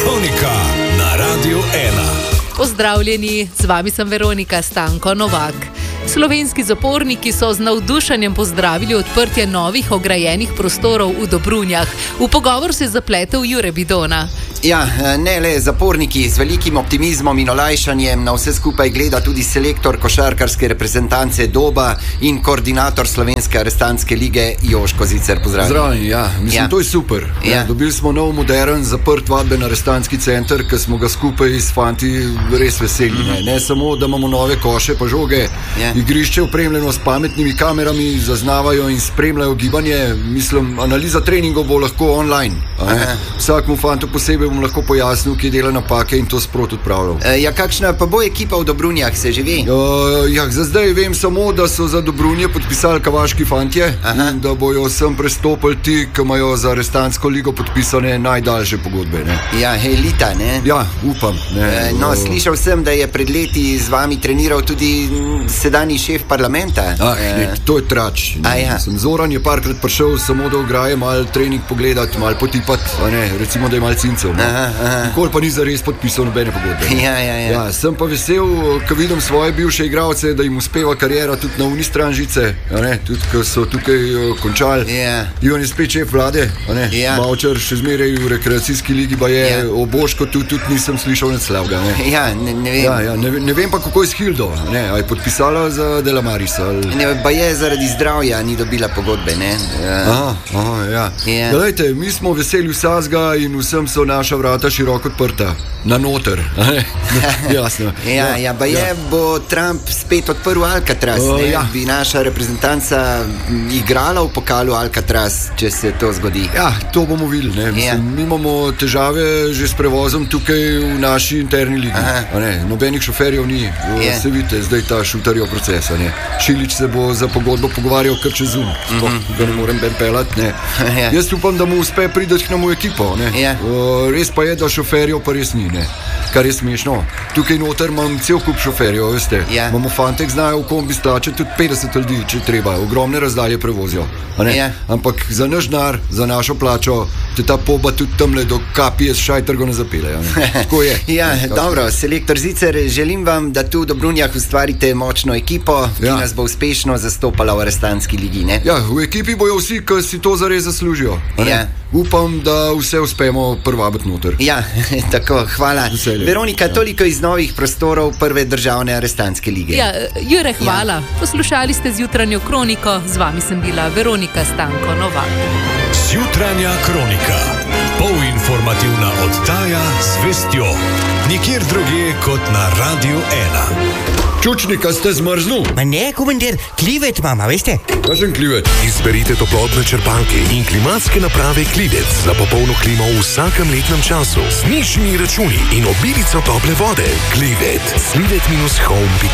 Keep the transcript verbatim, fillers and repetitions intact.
Kronika na Radiu ena. Pozdravljeni, z vami sem Veronika Stanko Novak. Slovenski zaporniki so z navdušenjem pozdravili odprtje novih ograjenih prostorov v Dobrunjah. V pogovor se je zapletel Jure Bidona. Ja, ne le zaporniki, z velikim optimizmom in olajšanjem na vse skupaj gleda tudi selektor košarkarske reprezentance Doba in koordinator Slovenske arestantske lige Joško Zicer. Pozdravljeni. Pozdravljeni, ja. Mislim, ja. To je super. Ja. Dobili smo nov, modern, zaprt vadben arestantski center, ki smo ga skupaj s fanti res veseli. Mm. Ne. ne samo, da imamo nove koše pa žoge, ja. Igrišče opremljeno s pametnimi kamerami, zaznavajo in spremljajo gibanje. Mislim, analiza treningov bo lahko online. Vsakmu fantu posebej bom lahko pojasnil, ki dela napake in to sprot odpravljal. E, ja, kakšna pa bo ekipa v Dobrunjah, se že ve? Uh, ja, za zdaj vem samo, da so za Dobrunje podpisali kavaški fantje. Aha. In da bojo sem prestopili ti, ki imajo za arestantsko ligo podpisane najdaljše pogodbe. Ne? Ja, elita, ne? Ja, upam. Ne. E, no, uh, slišal sem, da je pred leti z vami treniral tudi sedanji šef parlamenta. Ah, e, ne, to je trač. Ja. Zoran je parkrat prišel samo do ograje, malo trening pogledati, malo potipati, recimo, da je malo cincev. Nikoli pa ni zares podpisal nobene pogodbe. Ja, ja, ja. Ja, sem pa vesel, ko vidim svoje bivše igralce, da jim uspeva karijera tudi na uni stran žice, tudi ko so tukaj uh, končali. Ja. Ivan je spet šef vlade, ja. Bavčar še zmeraj v rekreacijski ligi, pa je ja. O Boško tudi, tudi nisem slišal nad slavga. Ne? Ja, ne, ne vem. Ja, ja, ne, ne vem pa, kako je s Hildo. Ne? A je podpisala za Delamaris? Ali... Ne, pa je zaradi zdravja ni dobila pogodbe, ne? Ja. Aha, aha, ja. Ja. Glejte, mi smo veseli vsazga in vsem so naša vrata široko odprta. Na noter. Jasno. Ja, ja, pa je, ja. Bo Trump spet odprl Alcatraz, uh, ne? Ja. Bi naša reprezentanca igrala v pokalu Alcatraz, če se to zgodi. Ja, to bomo videli, ne? Mislim, ja. Mi imamo težave že s prevozom tukaj v naši interni ligi. Nobenih šoferjev ni. Ja. Se vidite, zdaj ta šutarjev proces. Ne? Šilič se bo za pogodbo pogovarjal kar čez Zoom. Mm-hmm. Ga ne morem ben pelati, ne? Ja. Jaz upam, da mu uspe prideti k nam v ekipo, ne? Ja. Uh, res pa je, da šoferjev pa res ni, ne? Kar je smešno. Tukaj noter imam cel kup šoferjev, veste. Ja. Imamo fantek, znajo v kombi stlačiti tudi petdeset ljudi, če treba. Ogromne razdalje prevozijo. Ja. Ampak za naš denar, za našo plačo, te ta poba tudi tamle do kapije s šajtrgo ne zapeljejo. Tako je. Ja, dobro, selektor Zicer, želim vam, da tu v Dobrunjah ustvarite močno ekipo, ki ja. Nas bo uspešno zastopala v arestantski ligi, ne? Ja, v ekipi bojo vsi, ki si to zares zaslužijo. Ja. Upam, da vse uspemo prvabiti noter. Ja, tako, hvala. Veselje. Veronika, ja. Toliko iz novih prostorov prve državne arestantske lige. Ja, Jure, hvala. Ja. Poslušali ste Zjutranjo kroniko, z vami sem bila Veronika Stanko Novak. Zjutranja kronika. Polinformativna oddaja z vestjo. Nikjer drugje kot na Radiu ena. Čučnika ste zmrznul? Ma ne, komandir, klivet mama, veste? Kakšen klivet? Izberite toplotne črpalke in klimatske naprave Klivec za popolno klimo v vsakem letnem času. S nižjimi računi in obilico tople vode. Klivet. Klivet minus home.